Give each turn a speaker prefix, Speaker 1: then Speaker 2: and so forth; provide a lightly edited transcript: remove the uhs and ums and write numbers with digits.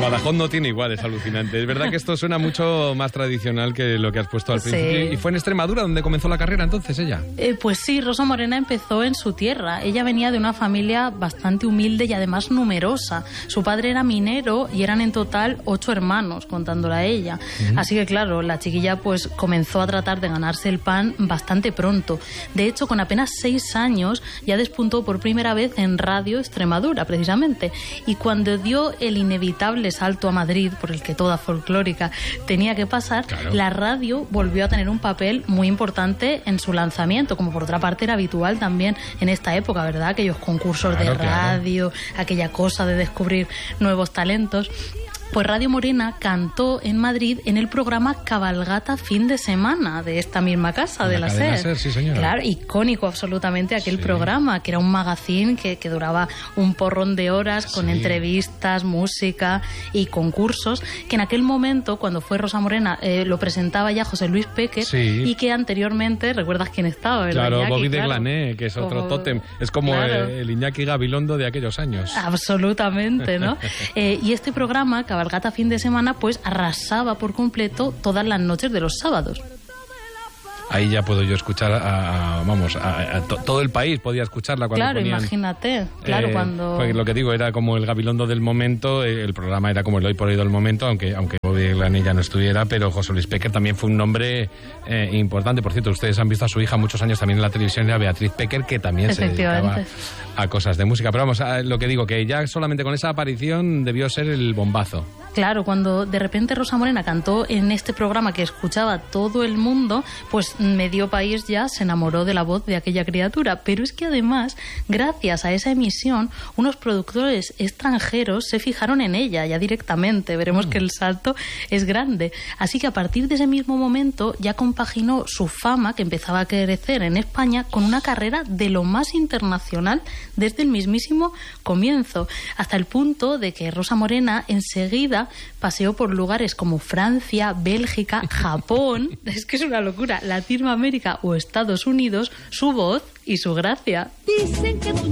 Speaker 1: Badajoz no tiene igual, es alucinante. Es verdad que esto suena mucho más tradicional que lo que has puesto al principio. ¿Y fue en Extremadura donde comenzó la carrera entonces ella?
Speaker 2: Pues sí, Rosa Morena empezó en su tierra. Ella venía de una familia bastante humilde y además numerosa. Su padre era minero y eran en total 8 hermanos, contándola a ella. Así que claro, la chiquilla pues comenzó a tratar de ganarse el pan bastante pronto. De hecho, con apenas 6 años ya despuntó por primera vez en Radio Extremadura, precisamente. Y cuando dio el inevitable salto a Madrid, por el que toda folclórica tenía que pasar, la radio volvió a tener un papel muy importante en su lanzamiento, como por otra parte era habitual también en esta época, ¿verdad? Aquellos concursos de radio, aquella cosa de descubrir nuevos talentos. Pues Radio Morena cantó en Madrid en el programa Cabalgata Fin de Semana de esta misma casa, de la SER.
Speaker 1: Sí, señora.
Speaker 2: Claro, icónico absolutamente aquel programa, que era un magazine que duraba un porrón de horas con entrevistas, música y concursos, que en aquel momento, cuando fue Rosa Morena, lo presentaba ya José Luis Péquer y que anteriormente, ¿recuerdas quién estaba?
Speaker 1: Claro, Iñaki, Bobby de Glané, que es otro tótem. Es como el Iñaki Gabilondo de aquellos años.
Speaker 2: Absolutamente, ¿no? Y este programa, Cabalgata Fin de Semana, pues arrasaba por completo todas las noches de los sábados.
Speaker 1: Ahí ya puedo yo escuchar todo el país podía escucharla cuando
Speaker 2: claro,
Speaker 1: ponían...
Speaker 2: imagínate, cuando...
Speaker 1: Pues lo que digo, era como el Gabilondo del momento, el programa era como el Hoy por Hoy del momento, aunque Bobby Glané ya no estuviera, pero José Luis Péquer también fue un nombre importante. Por cierto, ustedes han visto a su hija muchos años también en la televisión, era Beatriz Péquer, que también se dedicaba a cosas de música. Pero vamos, lo que digo, que ya solamente con esa aparición debió ser el bombazo.
Speaker 2: Claro, cuando de repente Rosa Morena cantó en este programa que escuchaba todo el mundo, pues medio país ya se enamoró de la voz de aquella criatura. Pero es que además, gracias a esa emisión, unos productores extranjeros se fijaron en ella ya directamente. Veremos que el salto es grande. Así que a partir de ese mismo momento ya compaginó su fama, que empezaba a crecer en España, con una carrera de lo más internacional desde el mismísimo comienzo, hasta el punto de que Rosa Morena enseguida paseó por lugares como Francia, Bélgica, Japón, es que es una locura, Latinoamérica o Estados Unidos, su voz y su gracia.
Speaker 3: Dicen que